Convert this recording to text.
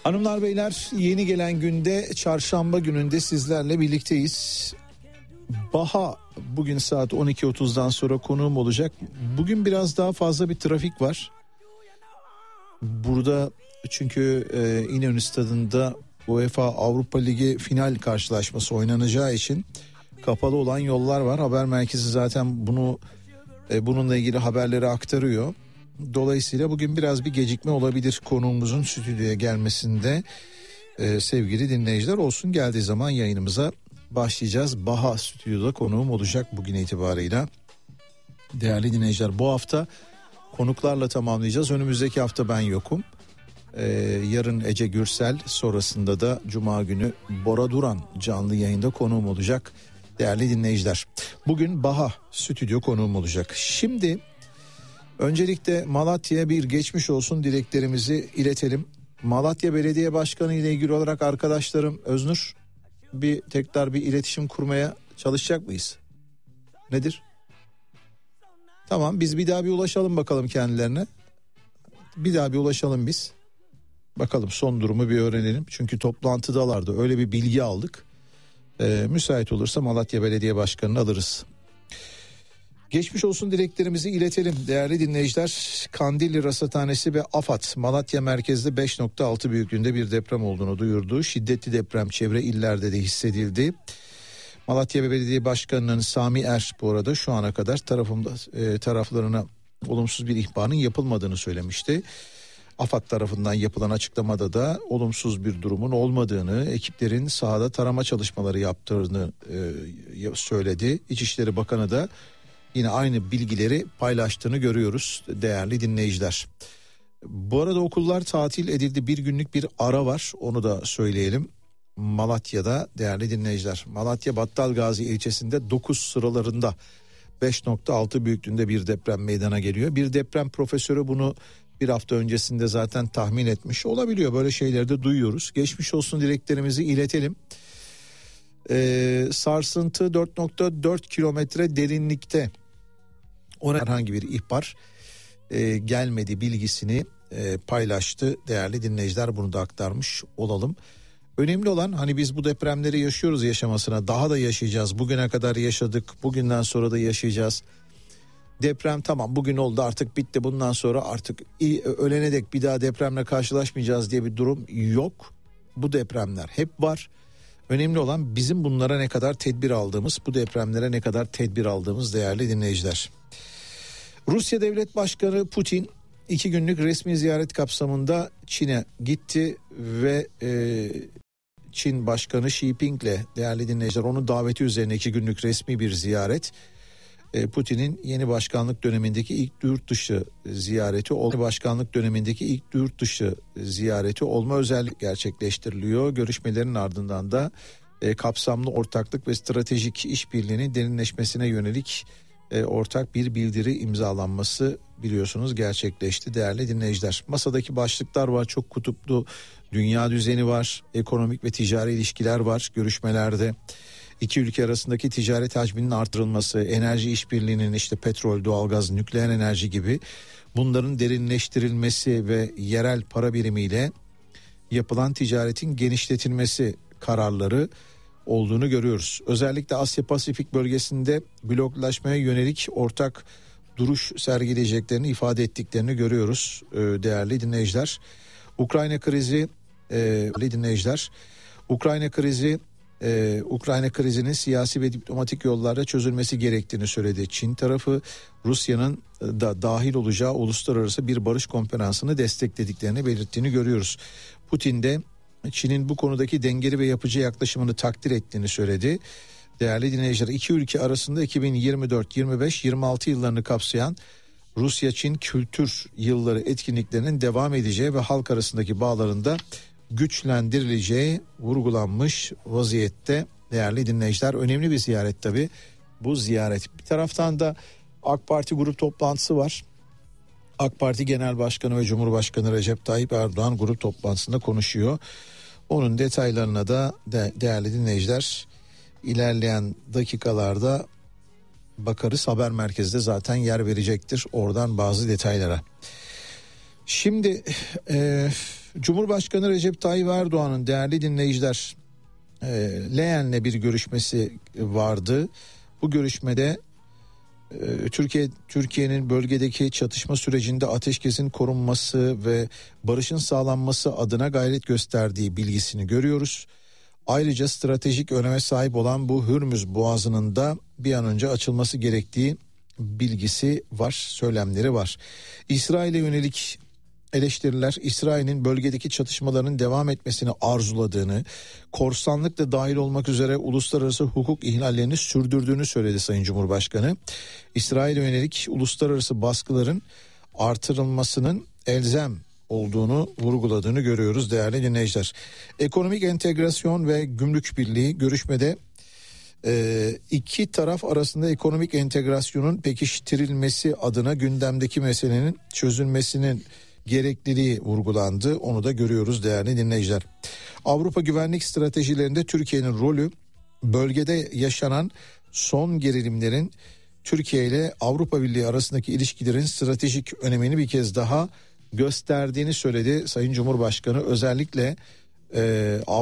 Hanımlar beyler, yeni gelen günde, çarşamba gününde sizlerle birlikteyiz. Baha bugün saat 12.30'dan sonra konuğum olacak. Bugün biraz daha fazla bir trafik var. Burada çünkü İnönü Stadı'nda UEFA Avrupa Ligi final karşılaşması oynanacağı için kapalı olan yollar var. Haber merkezi zaten bununla ilgili haberleri aktarıyor. Dolayısıyla bugün biraz bir gecikme olabilir konuğumuzun stüdyoya gelmesinde. Sevgili dinleyiciler, olsun, geldiği zaman yayınımıza başlayacağız. Baha stüdyoda konuğum olacak bugün itibarıyla. Değerli dinleyiciler, bu hafta konuklarla tamamlayacağız. Önümüzdeki hafta ben yokum. Yarın Ece Gürsel, sonrasında da Cuma günü Bora Duran canlı yayında konuğum olacak. Değerli dinleyiciler, bugün Baha stüdyo konuğum olacak. Şimdi öncelikle Malatya'ya bir geçmiş olsun dileklerimizi iletelim. Malatya Belediye Başkanı ile ilgili olarak arkadaşlarım, Öznur, tekrar bir iletişim kurmaya çalışacak mıyız? Nedir? Tamam, biz bir daha bir ulaşalım bakalım kendilerine. Bir daha bir ulaşalım biz. Bakalım, son durumu bir öğrenelim. Çünkü toplantıdalardı, öyle bir bilgi aldık. Müsait olursa Malatya Belediye Başkanı'nı alırız. Geçmiş olsun dileklerimizi iletelim değerli dinleyiciler. Kandilli Rasathanesi ve AFAD Malatya merkezde 5.6 büyüklüğünde bir deprem olduğunu duyurdu. Şiddetli deprem çevre illerde de hissedildi. Malatya Belediye Başkanı'nın Sami Er bu arada şu ana kadar taraflarına olumsuz bir ihbarın yapılmadığını söylemişti. AFAD tarafından yapılan açıklamada da olumsuz bir durumun olmadığını, ekiplerin sahada tarama çalışmaları yaptığını söyledi. İçişleri Bakanı da yine aynı bilgileri paylaştığını görüyoruz değerli dinleyiciler. Bu arada okullar tatil edildi, bir günlük bir ara var, onu da söyleyelim. Malatya'da değerli dinleyiciler, Malatya Battalgazi ilçesinde 9 sıralarında 5.6 büyüklüğünde bir deprem meydana geliyor. Bir deprem profesörü bunu bir hafta öncesinde zaten tahmin etmiş olabiliyor, böyle şeyleri de duyuyoruz. Geçmiş olsun dileklerimizi iletelim. Sarsıntı 4.4 kilometre derinlikte. Ona herhangi bir ihbar gelmedi bilgisini paylaştı değerli dinleyiciler, bunu da aktarmış olalım. Önemli olan, hani biz bu depremleri yaşıyoruz, yaşamasına daha da yaşayacağız. Bugüne kadar yaşadık, bugünden sonra da yaşayacağız. Deprem tamam, bugün oldu, artık bitti, bundan sonra artık ölene dek bir daha depremle karşılaşmayacağız diye bir durum yok. Bu depremler hep var. Önemli olan bizim bunlara ne kadar tedbir aldığımız, bu depremlere ne kadar tedbir aldığımız değerli dinleyiciler. Rusya Devlet Başkanı Putin 2 günlük resmi ziyaret kapsamında Çin'e gitti ve Çin Başkanı Xi Jinping'le değerli dinleyiciler, onun daveti üzerine 2 günlük resmi bir ziyaret. Putin'in yeni başkanlık dönemindeki ilk yurt dışı ziyareti olma özellik gerçekleştiriliyor. Görüşmelerin ardından da kapsamlı ortaklık ve stratejik işbirliğinin derinleşmesine yönelik ortak bir bildiri imzalanması biliyorsunuz gerçekleşti değerli dinleyiciler. Masadaki başlıklar var, çok kutuplu dünya düzeni var, ekonomik ve ticari ilişkiler var görüşmelerde. İki ülke arasındaki ticaret hacminin artırılması, enerji işbirliğinin, işte petrol, doğalgaz, nükleer enerji gibi bunların derinleştirilmesi ve yerel para birimiyle yapılan ticaretin genişletilmesi kararları olduğunu görüyoruz. Özellikle Asya Pasifik bölgesinde bloklaşmaya yönelik ortak duruş sergileyeceklerini ifade ettiklerini görüyoruz değerli dinleyiciler. Ukrayna krizinin siyasi ve diplomatik yollarla çözülmesi gerektiğini söyledi. Çin tarafı Rusya'nın da dahil olacağı uluslararası bir barış konferansını desteklediklerini belirttiğini görüyoruz. Putin de Çin'in bu konudaki dengeli ve yapıcı yaklaşımını takdir ettiğini söyledi. Değerli dinleyiciler, iki ülke arasında 2024, 25, 26 yıllarını kapsayan Rusya-Çin kültür yılları etkinliklerinin devam edeceği ve halk arasındaki bağlarında güçlendirileceği vurgulanmış vaziyette değerli dinleyiciler. Önemli bir ziyaret tabii bu ziyaret. Bir taraftan da AK Parti grup toplantısı var. AK Parti Genel Başkanı ve Cumhurbaşkanı Recep Tayyip Erdoğan grup toplantısında konuşuyor. Onun detaylarına da değerli dinleyiciler ilerleyen dakikalarda bakarız. Haber merkezde zaten yer verecektir oradan bazı detaylara. Şimdi Cumhurbaşkanı Recep Tayyip Erdoğan'ın değerli dinleyiciler Leyen'le bir görüşmesi vardı. Bu görüşmede Türkiye'nin bölgedeki çatışma sürecinde ateşkesin korunması ve barışın sağlanması adına gayret gösterdiği bilgisini görüyoruz. Ayrıca stratejik öneme sahip olan bu Hürmüz Boğazı'nın da bir an önce açılması gerektiği bilgisi var, söylemleri var. İsrail'e yönelik eleştiriler, İsrail'in bölgedeki çatışmaların devam etmesini arzuladığını, korsanlık da dahil olmak üzere uluslararası hukuk ihlallerini sürdürdüğünü söyledi Sayın Cumhurbaşkanı. İsrail'e yönelik uluslararası baskıların artırılmasının elzem olduğunu vurguladığını görüyoruz değerli dinleyiciler. Ekonomik entegrasyon ve gümrük birliği görüşmede iki taraf arasında ekonomik entegrasyonun pekiştirilmesi adına gündemdeki meselenin çözülmesinin gerekliliği vurgulandı. Onu da görüyoruz değerli dinleyiciler. Avrupa güvenlik stratejilerinde Türkiye'nin rolü, bölgede yaşanan son gerilimlerin Türkiye ile Avrupa Birliği arasındaki ilişkilerin stratejik önemini bir kez daha gösterdiğini söyledi Sayın Cumhurbaşkanı. Özellikle